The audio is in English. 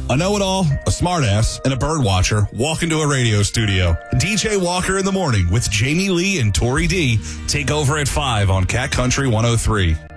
A know-it-all, a smartass, and a bird watcher walk into a radio studio. DJ Walker in the Morning with Jamie Lee and Tori D take over at 5 on Cat Country 103.